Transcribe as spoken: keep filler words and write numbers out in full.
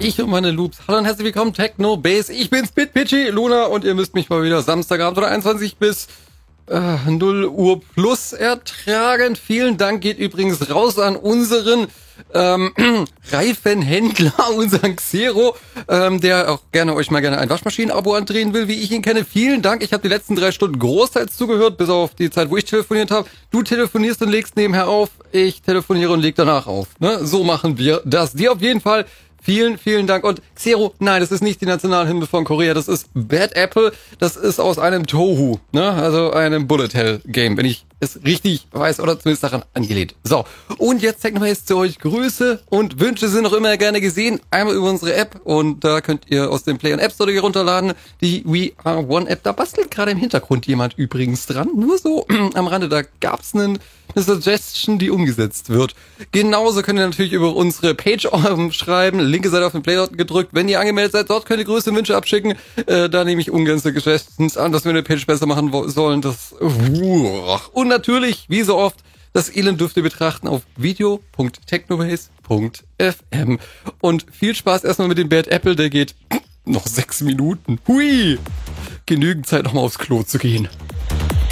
Ich und meine Loops. Hallo und herzlich willkommen, Techno Base. Ich bin's, BitPitchy, Luna, und ihr müsst mich mal wieder Samstagabend oder einundzwanzig bis äh, null Uhr plus ertragen. Vielen Dank geht übrigens raus an unseren ähm, Reifenhändler, unseren Xero, ähm, der auch gerne euch mal gerne ein Waschmaschinen-Abo andrehen will, wie ich ihn kenne. Vielen Dank. Ich habe die letzten drei Stunden großteils zugehört, bis auf die Zeit, wo ich telefoniert habe. Du telefonierst und legst nebenher auf. Ich telefoniere und leg danach auf. Ne? So machen wir das. Dir auf jeden Fall vielen, vielen Dank. Und Xero, nein, das ist nicht die Nationalhymne von Korea, das ist Bad Apple, das ist aus einem Tohu, ne, also einem Bullet Hell Game, wenn ich es richtig weiß, oder zumindest daran angelehnt. So, und jetzt Technobase zu euch. Grüße und Wünsche sind noch immer gerne gesehen. Einmal über unsere App, und da könnt ihr aus dem Play und App Store hier runterladen, die We Are One App. Da bastelt gerade im Hintergrund jemand übrigens dran, nur so am Rande, da gab's einen eine Suggestion, die umgesetzt wird. Genauso könnt ihr natürlich über unsere Page schreiben. Linke Seite auf den Play-Button gedrückt. Wenn ihr angemeldet seid, dort könnt ihr Grüße und Wünsche abschicken. Äh, da nehme ich ungern Suggestions an, dass wir eine Page besser machen sollen. Das und natürlich, wie so oft, das Elend dürft ihr betrachten auf video punkt technobase punkt f m. Und viel Spaß erstmal mit dem Bad Apple. Der geht noch sechs Minuten. Hui! Genügend Zeit, nochmal aufs Klo zu gehen.